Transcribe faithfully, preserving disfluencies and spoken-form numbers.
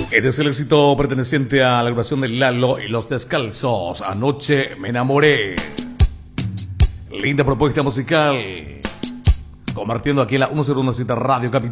Este es el éxito perteneciente a la agrupación de Lalo y los Descalzos. Anoche me enamoré. Linda propuesta musical. Compartiendo aquí en la ciento diecisiete Radio Capital.